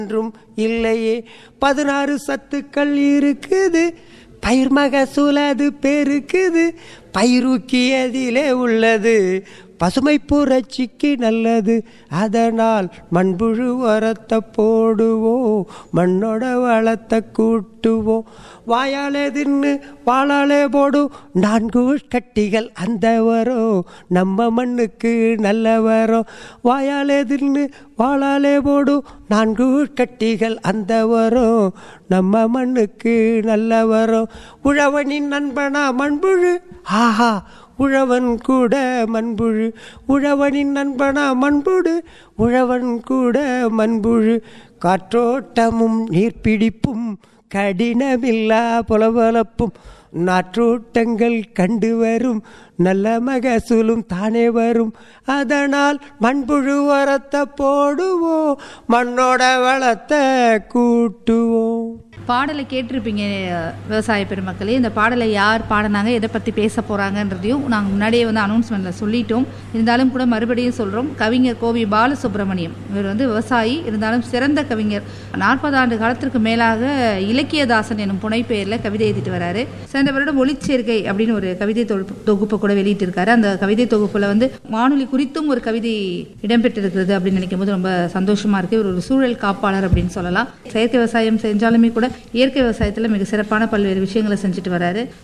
என்றும் இல்லையே. 16 சத்துக்கள் இருக்குது, பயிர் மகசூல் அது பெருக்குது, பயிரூக்கியதிலே உள்ளது பசுமை புரட்சிக்கு நல்லது. அதனால் மண்புழு உரத்தை போடுவோம், மண்ணோட வளத்தை கூட்டுவோம். வாயாலே தின்னு வாழாலே போடும் 4 கட்டிகள் அந்த வரும் நம்ம மண்ணுக்கு நல்ல வரும். வாயாலே தின்னு வாழாலே போடும் 4 கட்டிகள் அந்த வரும் நம்ம மண்ணுக்கு நல்ல வரும். உழவனின் நண்பனா மண்புழு, ஆஹா உழவன் கூட மண்புழு. உழவனின் நண்பனா மண்புழு, உழவன் கூட மண்புழு. காற்றோட்டமும் நீர்பிடிப்பும் கடினமில்லா பொலபொலப்பும் நாற்றோட்டங்கள் கண்டு வரும், நல்ல மகசூலும் தானே வரும். அதனால் மண்புழு உரத்தை போடுவோம், மண்ணோட வளத்தை கூட்டுவோம். பாடலை கேட்டிருப்பீங்க விவசாய பெருமக்களே. இந்த பாடலை யார் பாடினாங்க, எதை பற்றி பேச போகிறாங்கன்றதையும் நாங்கள் முன்னாடியே அனௌன்ஸ்மெண்ட்டில் சொல்லிட்டோம். இருந்தாலும் கூட மறுபடியும் சொல்கிறோம். கவிஞர் கோவி பாலசுப்ரமணியம் இவர் விவசாயி, இருந்தாலும் சிறந்த கவிஞர். 40 ஆண்டு காலத்திற்கு மேலாக இலக்கியதாசன் எனும் புனைப்பெயரில் கவிதை எழுதிட்டு வராரு. சென்ற வருடம் ஒளிச்சேர்க்கை அப்படின்னு ஒரு கவிதை தொகுப்பை கூட வெளியிட்டிருக்காரு. அந்த கவிதை தொகுப்பில் வானொலி குறித்தும் ஒரு கவிதை இடம்பெற்றிருக்கிறது அப்படின்னு நினைக்கும் போது ரொம்ப சந்தோஷமா இருக்கு. இவர் ஒரு சூழல் காப்பாளர் அப்படின்னு சொல்லலாம். செயற்கை விவசாயம் செஞ்சாலுமே கூட இயற்கை விவசாயத்தில் மிக சிறப்பான பல்வேறு விஷயங்களை செஞ்சுட்டு வராரு.